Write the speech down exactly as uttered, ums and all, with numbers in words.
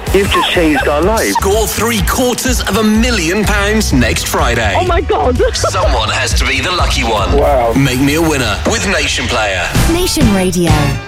You've just changed our lives. Score three quarters of a million pounds next Friday. Oh my God. Someone has to be the lucky one. Wow. Make me a winner with Nation Player. Nation Radio.